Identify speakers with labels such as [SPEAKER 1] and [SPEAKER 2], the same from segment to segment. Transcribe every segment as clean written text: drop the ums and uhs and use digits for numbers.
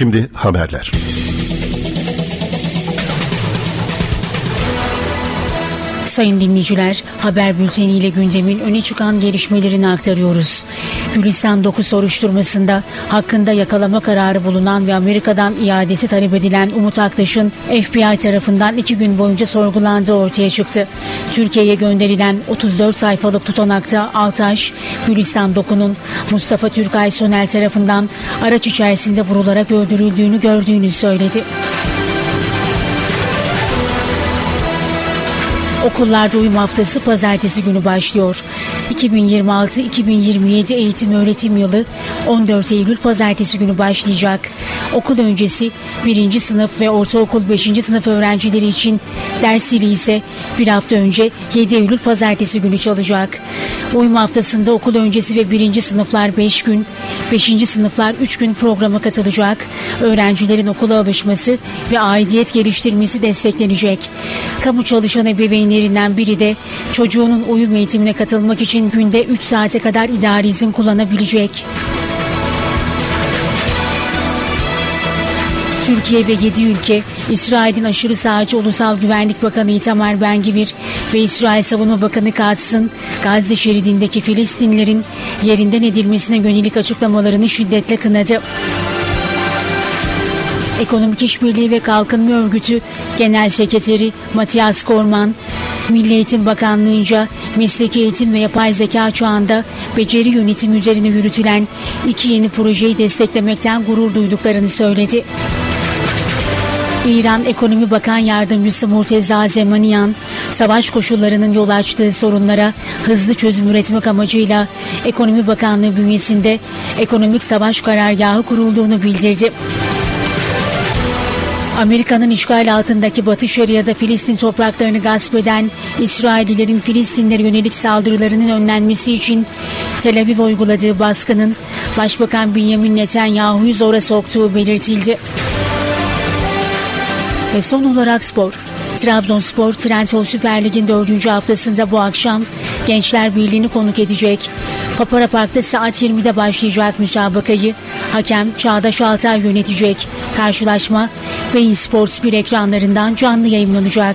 [SPEAKER 1] Şimdi haberler.
[SPEAKER 2] Sayın dinleyiciler, haber bülteniyle gündemin öne çıkan gelişmelerini aktarıyoruz. Gülistan 9 soruşturmasında hakkında yakalama kararı bulunan ve Amerika'dan iadesi talep edilen Umut Aktaş'ın FBI tarafından 2 gün boyunca sorgulandığı ortaya çıktı. Türkiye'ye gönderilen 34 sayfalık tutanakta Aktaş, Gülistan 9'un Mustafa Türkay Sonel tarafından araç içerisinde vurularak öldürüldüğünü gördüğünü söyledi. Okullarda uyum haftası pazartesi günü başlıyor. 2026-2027 eğitim öğretim yılı 14 Eylül pazartesi günü başlayacak. Okul öncesi 1. sınıf ve ortaokul 5. sınıf öğrencileri için ders zili ise bir hafta önce 7 Eylül pazartesi günü çalacak. Uyum haftasında okul öncesi ve 1. sınıflar 5 gün, 5. sınıflar 3 gün programa katılacak. Öğrencilerin okula alışması ve aidiyet geliştirmesi desteklenecek. Kamu çalışan ebeveynlerinden biri de çocuğunun uyum eğitimine katılmak için günde 3 saate kadar idari izin kullanabilecek. Türkiye ve 7 ülke, İsrail'in aşırı sağcı Ulusal Güvenlik Bakanı Itamar Ben-Gvir ve İsrail Savunma Bakanı Katz'ın Gazze şeridindeki Filistinlilerin yerinden edilmesine yönelik açıklamalarını şiddetle kınadı. Ekonomik İşbirliği ve Kalkınma Örgütü Genel Sekreteri Matthias Kormann, Milli Eğitim Bakanlığı'nca mesleki eğitim ve yapay zeka çağında beceri yönetimi üzerine yürütülen 2 yeni projeyi desteklemekten gurur duyduklarını söyledi. İran Ekonomi Bakan Yardımcısı Murteza Zemanian, savaş koşullarının yol açtığı sorunlara hızlı çözüm üretmek amacıyla Ekonomi Bakanlığı bünyesinde Ekonomik Savaş Karargahı kurulduğunu bildirdi. Amerika'nın işgal altındaki Batı Şeria'da Filistin topraklarını gasp eden İsraillilerin Filistinlere yönelik saldırılarının önlenmesi için Tel Aviv uyguladığı baskının Başbakan Benjamin Netanyahu'yu zora soktuğu belirtildi. Ve son olarak spor. Trabzonspor, Trendyol Süper Lig'in 4. haftasında bu akşam Gençler Birliği'ni konuk edecek. Papara Park'ta saat 20'de başlayacak müsabakayı hakem Çağdaş Altay yönetecek. Karşılaşma Bein Sports 1 ekranlarından canlı yayınlanacak.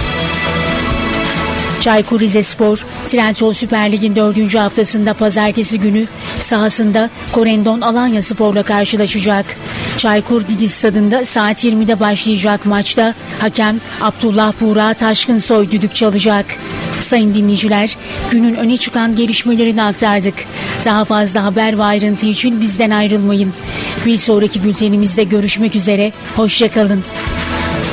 [SPEAKER 2] Çaykur Rizespor, Trendyol Süper Lig'in 4. haftasında pazartesi günü sahasında Korendon Alanyaspor'la karşılaşacak. Çaykur Didi Stadı'nda saat 20'de başlayacak maçta hakem Abdullah Buğra Taşkınsoy düdük çalacak. Sayın dinleyiciler, günün öne çıkan gelişmelerini aktardık. Daha fazla haber ve ayrıntı için bizden ayrılmayın. Bir sonraki bültenimizde görüşmek üzere, hoşça kalın.